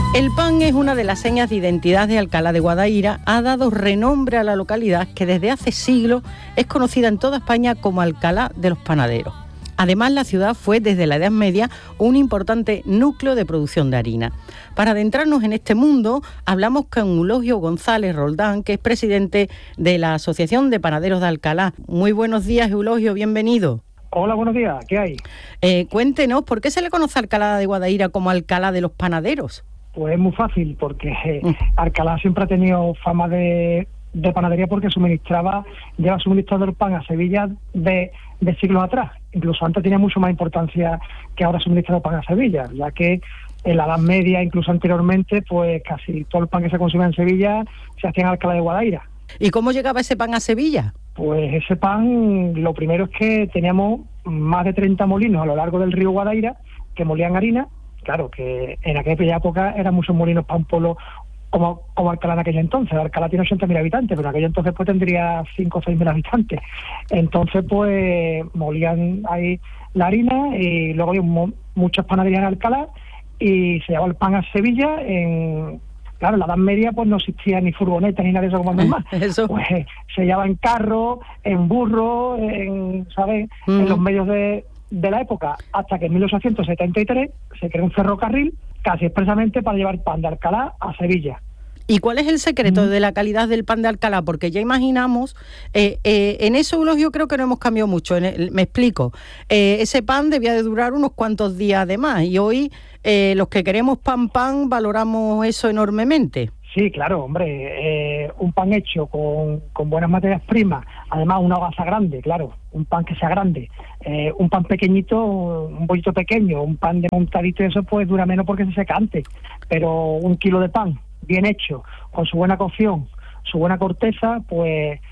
El pan es una de las señas de identidad de Alcalá de Guadaira. Ha dado renombre a la localidad que desde hace siglos es conocida en toda España como Alcalá de los Panaderos. Además, la ciudad fue desde la Edad Media un importante núcleo de producción de harina. Para adentrarnos en este mundo, hablamos con Eulogio González Roldán, que es presidente de la Asociación de Panaderos de Alcalá. Muy buenos días, Eulogio, bienvenido. Hola, buenos días, ¿qué hay? Cuéntenos, ¿por qué se le conoce a Alcalá de Guadaira como Alcalá de los Panaderos? Pues es muy fácil, porque Alcalá siempre ha tenido fama de panadería porque lleva suministrando el pan a Sevilla de siglos atrás. Incluso antes tenía mucho más importancia que ahora suministrar el pan a Sevilla, ya que en la Edad Media, incluso anteriormente, pues casi todo el pan que se consumía en Sevilla se hacía en Alcalá de Guadaira. ¿Y cómo llegaba ese pan a Sevilla? Pues ese pan, lo primero es que teníamos más de 30 molinos a lo largo del río Guadaira que molían harina. Claro, que en aquella época eran muchos molinos para un pueblo como Alcalá en aquella entonces. Alcalá tiene 80.000 habitantes, pero en aquella entonces pues tendría 5 o 6.000 habitantes. Entonces pues molían ahí la harina y luego había muchas panaderías en Alcalá y se llevaba el pan a Sevilla. Claro, en la Edad Media pues no existía ni furgoneta ni nada de eso como normal. Eso. Pues se llevaba en carro, en burro, ¿sabes? En los medios de la época, hasta que en 1873 se creó un ferrocarril casi expresamente para llevar pan de Alcalá a Sevilla. ¿Y cuál es el secreto de la calidad del pan de Alcalá? Porque ya imaginamos, en eso, Eulogio, creo que no hemos cambiado mucho. Me explico. Ese pan debía de durar unos cuantos días de más y hoy los que queremos pan valoramos eso enormemente. Sí, claro, hombre, un pan hecho con buenas materias primas, además una hogaza grande, claro, un pan que sea grande, un pan pequeñito, un bollito pequeño, un pan de montadito y eso pues dura menos porque se seca antes, pero 1 kilo de pan bien hecho, con su buena cocción, su buena corteza, pues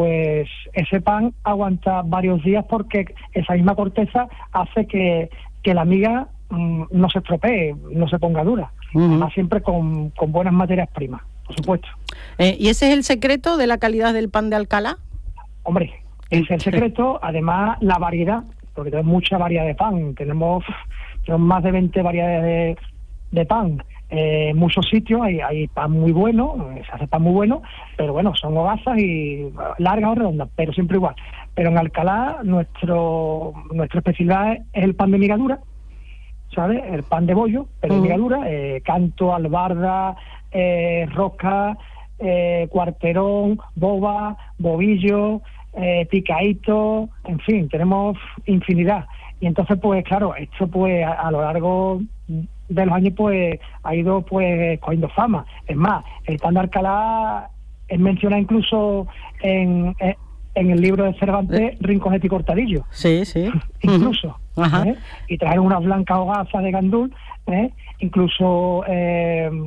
ese pan aguanta varios días porque esa misma corteza hace que la miga no se estropee, no se ponga dura. Además siempre con buenas materias primas, por supuesto. ¿Y ese es el secreto de la calidad del pan de Alcalá? Hombre, ese es el secreto. Además, la variedad, porque tenemos mucha variedad de pan. Tenemos más de 20 variedades de pan. En muchos sitios hay pan muy bueno, se hace pan muy bueno, pero bueno, son hogazas y largas o redondas, pero siempre igual. Pero en Alcalá nuestra especialidad es el pan de migadura, ¿sabes? El pan de bollo, pero de migadura, canto, albarda, rosca, cuarterón, boba, bobillo, picadito, en fin, tenemos infinidad. Y entonces, pues claro, esto pues a lo largo de los años pues ha ido pues cogiendo fama. Es más, el pan de Alcalá es mencionado incluso en el libro de Cervantes, Rinconete y Cortadillo. Sí, sí. Incluso. Ajá. Y trajeron unas blancas hogazas de gandul, incluso en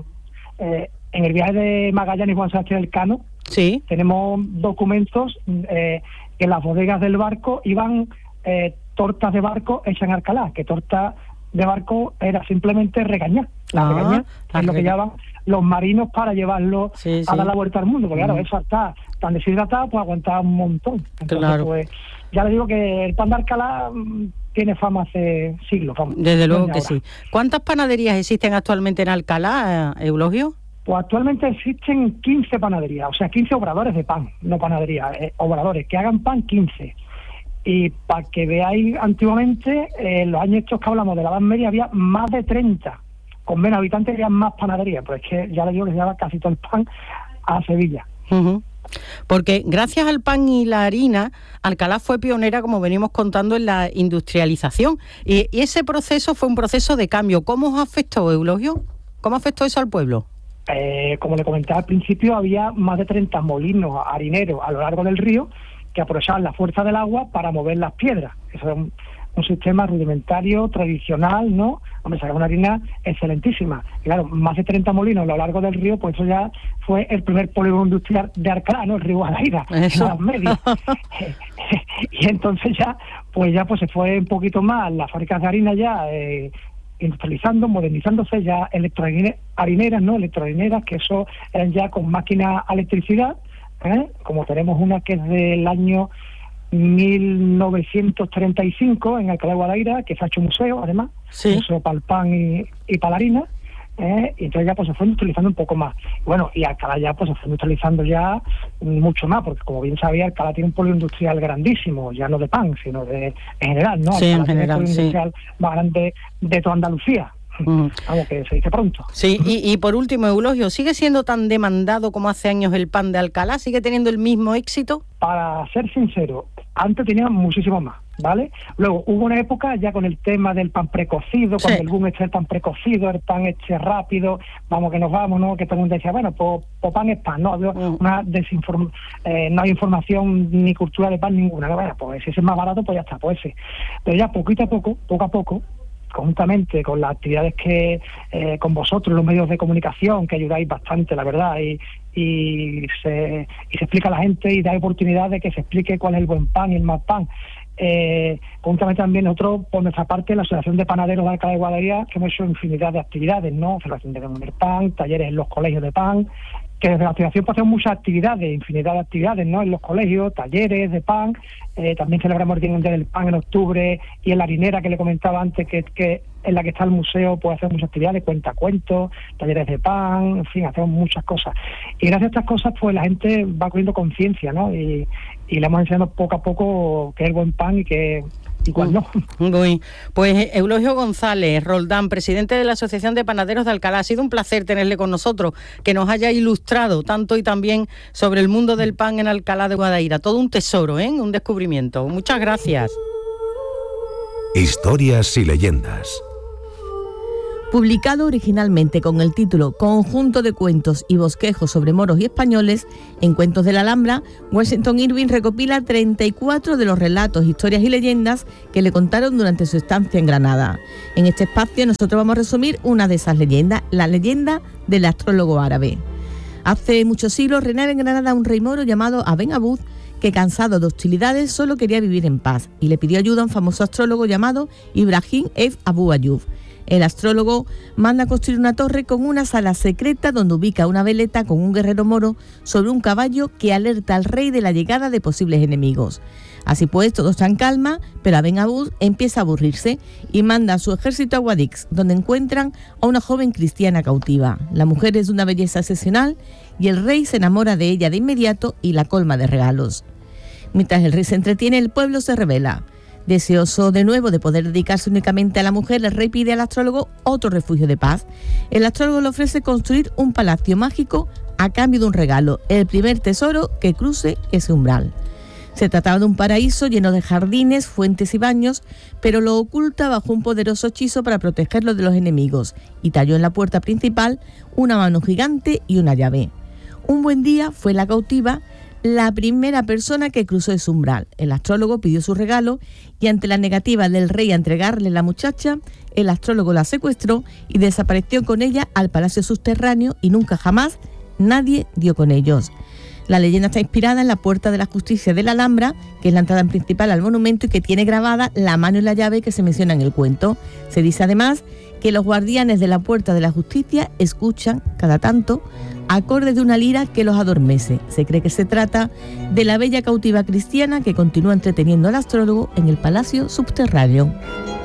el viaje de Magallanes y Juan Sebastián Elcano, sí, tenemos documentos que en las bodegas del barco iban tortas de barco hechas en Alcalá, que torta de barco era simplemente regañar. Regañar es lo que llaman los marinos para llevarlo a dar la vuelta al mundo, porque claro, eso está tan deshidratado, pues aguantaba un montón. Entonces, claro, pues ya le digo que el pan de Alcalá tiene fama hace siglos. Desde luego que sí. ¿Cuántas panaderías existen actualmente en Alcalá, Eulogio? Pues actualmente existen 15 panaderías, o sea, 15 obradores de pan, no panaderías, obradores, que hagan pan 15. Y para que veáis, antiguamente, en los años estos que hablamos de la Edad Media, había más de 30. Con menos habitantes había más panaderías, pero es que ya les digo que se llevaba casi todo el pan a Sevilla. Porque gracias al pan y la harina, Alcalá fue pionera, como venimos contando, en la industrialización. Y ese proceso fue un proceso de cambio. ¿Cómo os afectó, Eulogio? ¿Cómo afectó eso al pueblo? Como le comentaba al principio, había más de 30 molinos harineros a lo largo del río que aprovechaban la fuerza del agua para mover las piedras. Eso es un sistema rudimentario, tradicional, ¿no? Hombre, sacaba una harina excelentísima. Y claro, más de 30 molinos a lo largo del río, pues eso ya fue el primer polígono industrial de Alcalá, ¿no? El río Guadaira, en las medias. Y entonces ya se fue un poquito más las fábricas de harina ya industrializando, modernizándose, ya electroharineras, ¿no? Electroharineras, que eso eran ya con máquinas a electricidad, como tenemos una que es del año 1935 en Alcalá de Guadaira, que se ha hecho museo, además, museo para el pan y para la harina, y entonces ya pues se fue industrializando un poco más. Bueno, y Alcalá ya pues se fue industrializando ya mucho más, porque como bien sabía, Alcalá tiene un polígono industrial grandísimo, ya no de pan, sino en general, ¿no? Sí, Alcalá en general, tiene el polígono industrial más grande de toda Andalucía. Vamos, que se dice pronto. Sí, y por último, Eulogio, ¿sigue siendo tan demandado como hace años el pan de Alcalá? ¿Sigue teniendo el mismo éxito? Para ser sincero, antes tenía muchísimo más, ¿vale? Luego hubo una época ya con el tema del pan precocido, cuando el boom este del pan precocido, el pan rápido, vamos que nos vamos, ¿no? Que todo el mundo decía, bueno, pues pan es pan, ¿no? Había una no hay información ni cultura de pan ninguna, ¿no? Bueno, pues si ese es más barato, pues ya está, pues ese. Pero ya poco a poco, conjuntamente con las actividades que con vosotros, los medios de comunicación, que ayudáis bastante, la verdad, y se explica a la gente y da oportunidad de que se explique cuál es el buen pan y el mal pan. Conjuntamente también nosotros, por nuestra parte, la Asociación de Panaderos de Alcalá de Guadaira, que hemos hecho infinidad de actividades, ¿no? Celebración de comer pan, talleres en los colegios de pan, que desde la asociación hacemos muchas actividades, infinidad de actividades, ¿no? En los colegios, talleres de pan, también celebramos el Día Mundial del Pan en octubre, y en la harinera que le comentaba antes, que en la que está el museo, pues hacemos muchas actividades, cuentacuentos, talleres de pan, en fin, hacemos muchas cosas. Y gracias a estas cosas, pues la gente va cogiendo conciencia, ¿no? Y le hemos enseñado poco a poco qué es el buen pan y qué igual no. Pues Eulogio González Roldán, presidente de la Asociación de Panaderos de Alcalá, ha sido un placer tenerle con nosotros, que nos haya ilustrado tanto y también sobre el mundo del pan en Alcalá de Guadaira. Todo un tesoro, un descubrimiento. Muchas gracias. Historias y leyendas. Publicado originalmente con el título Conjunto de cuentos y bosquejos sobre moros y españoles, en Cuentos de la Alhambra, Washington Irving recopila 34 de los relatos, historias y leyendas que le contaron durante su estancia en Granada. En este espacio nosotros vamos a resumir una de esas leyendas, la leyenda del astrólogo árabe. Hace muchos siglos reinaba en Granada un rey moro llamado Aben Abud, que cansado de hostilidades solo quería vivir en paz y le pidió ayuda a un famoso astrólogo llamado Ibrahim Abu Ayyub. El astrólogo manda construir una torre con una sala secreta donde ubica una veleta con un guerrero moro sobre un caballo que alerta al rey de la llegada de posibles enemigos. Así pues, todo está en calma, pero Aben Abud empieza a aburrirse y manda a su ejército a Guadix, donde encuentran a una joven cristiana cautiva. La mujer es de una belleza excepcional y el rey se enamora de ella de inmediato y la colma de regalos. Mientras el rey se entretiene, el pueblo se rebela. Deseoso de nuevo de poder dedicarse únicamente a la mujer, el rey pide al astrólogo otro refugio de paz. El astrólogo le ofrece construir un palacio mágico a cambio de un regalo, el primer tesoro que cruce ese umbral. Se trataba de un paraíso lleno de jardines, fuentes y baños, pero lo oculta bajo un poderoso hechizo para protegerlo de los enemigos, y talló en la puerta principal una mano gigante y una llave. Un buen día fue la cautiva la primera persona que cruzó ese umbral. El astrólogo pidió su regalo y ante la negativa del rey a entregarle la muchacha, el astrólogo la secuestró y desapareció con ella al palacio subterráneo y nunca jamás nadie dio con ellos. La leyenda está inspirada en la Puerta de la Justicia de la Alhambra, que es la entrada principal al monumento y que tiene grabada la mano y la llave que se menciona en el cuento. Se dice además que los guardianes de la Puerta de la Justicia escuchan, cada tanto, acordes de una lira que los adormece. Se cree que se trata de la bella cautiva cristiana que continúa entreteniendo al astrólogo en el palacio subterráneo.